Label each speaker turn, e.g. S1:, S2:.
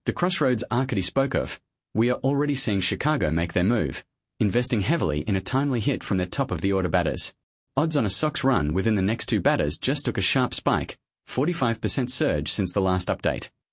S1: The crossroads Arcady spoke of, we are already seeing Chicago make their move, investing heavily in a timely hit from their top of the order batters. Odds on a Sox run within the next two batters just took a sharp spike, 45% surge since the last update.